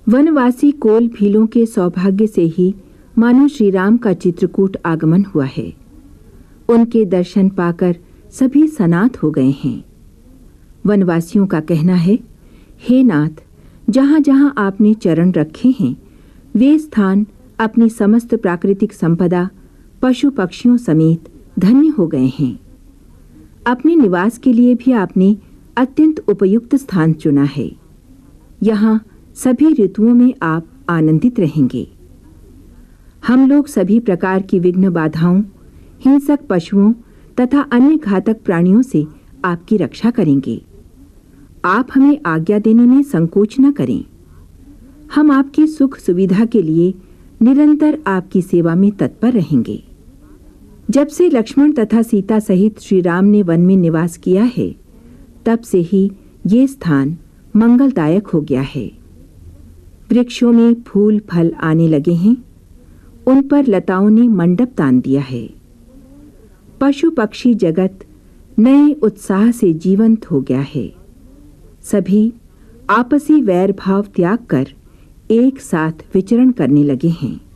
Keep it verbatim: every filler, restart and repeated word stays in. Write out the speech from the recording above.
वनवासी कोल भीलों के सौभाग्य से ही मानो श्री राम का चित्रकूट आगमन हुआ है। उनके दर्शन पाकर सभी सनाथ हो गए हैं। वनवासियों का कहना है, हे नाथ, जहाँ जहाँ आपने चरण रखे हैं वे स्थान अपनी समस्त प्राकृतिक संपदा पशु पक्षियों समेत धन्य हो गए हैं। अपने निवास के लिए भी आपने अत्यंत उपयुक्त स्थान चुना है। यहाँ सभी ऋतुओं में आप आनंदित रहेंगे। हम लोग सभी प्रकार की विघ्न बाधाओं, हिंसक पशुओं तथा अन्य घातक प्राणियों से आपकी रक्षा करेंगे। आप हमें आज्ञा देने में संकोच न करें। हम आपकी सुख सुविधा के लिए निरंतर आपकी सेवा में तत्पर रहेंगे। जब से लक्ष्मण तथा सीता सहित श्री राम ने वन में निवास किया है, तब से ही ये स्थान मंगलदायक हो गया है। वृक्षों में फूल फल आने लगे हैं, उन पर लताओं ने मंडप तान दिया है। पशु पक्षी जगत नए उत्साह से जीवंत हो गया है। सभी आपसी वैर भाव त्याग कर एक साथ विचरण करने लगे हैं।